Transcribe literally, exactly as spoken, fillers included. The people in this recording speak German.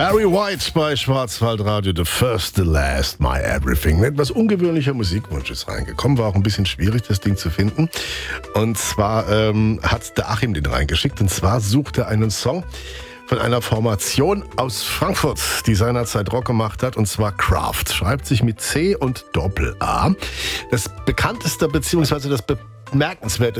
Barry White bei Schwarzwaldradio, The First, The Last, My Everything. Ein etwas ungewöhnlicher Musikwunsch ist reingekommen, war auch ein bisschen schwierig, das Ding zu finden. Und zwar ähm, hat der Achim den reingeschickt, und zwar sucht er einen Song von einer Formation aus Frankfurt, die seinerzeit Rock gemacht hat, und zwar Kraft. Schreibt sich mit C und Doppel-A. Das bekannteste bzw. das bemerkenswerte